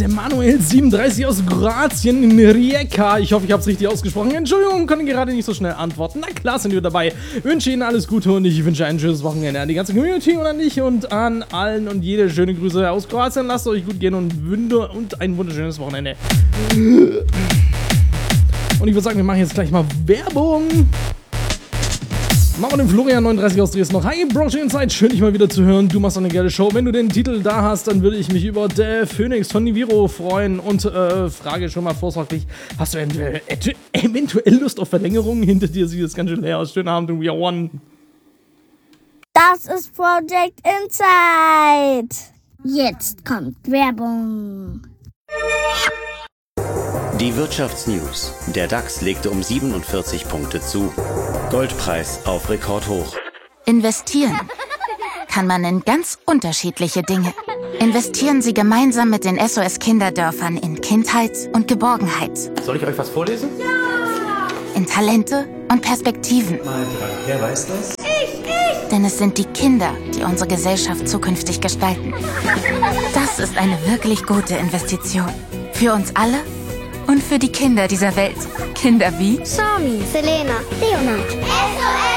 der Manuel37 aus Kroatien in Rijeka. Ich hoffe, ich habe es richtig ausgesprochen. Entschuldigung, konnte gerade nicht so schnell antworten. Na klar, sind wir dabei. Ich wünsche Ihnen alles Gute und ich wünsche ein schönes Wochenende an die ganze Community und an dich und an allen und jede schöne Grüße aus Kroatien. Lasst es euch gut gehen und ein wunderschönes Wochenende. Und ich würde sagen, wir machen jetzt gleich mal Werbung. Machen wir den Florian39 aus Dresden noch. Hi, Broche Inside, schön dich mal wieder zu hören. Du machst eine geile Show. Wenn du den Titel da hast, dann würde ich mich über der Phoenix von Niviro freuen. Und frage schon mal vorsorglich, hast du eventuell Lust auf Verlängerungen? Hinter dir sieht es ganz schön leer aus. Schönen Abend und we are one. Das ist Project Insight. Jetzt kommt Werbung. Die Wirtschaftsnews. Der DAX legte um 47 Punkte zu. Goldpreis auf Rekordhoch. Investieren kann man in ganz unterschiedliche Dinge. Investieren Sie gemeinsam mit den SOS-Kinderdörfern in Kindheit und Geborgenheit. Soll ich euch was vorlesen? Ja! In Talente und Perspektiven. Mal dran. Wer weiß das? Ich! Denn es sind die Kinder, die unsere Gesellschaft zukünftig gestalten. Das ist eine wirklich gute Investition. Für uns alle und für die Kinder dieser Welt. Kinder wie Sami, Selena, Leonard. SOS!